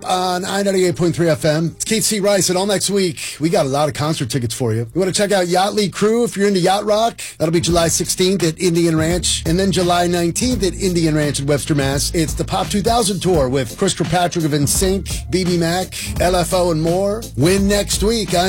on I-98.3 FM. It's Keith C. Rice, and all next week, we got a lot of concert tickets for you. You want to check out Yacht League Crew if you're into yacht rock? That'll be July 16th at Indian Ranch, and then July 19th at Indian Ranch in Webster, Mass. It's the Pop 2000 Tour with Chris Kirkpatrick of NSYNC, BB Mac, LFO, and more. Win next week.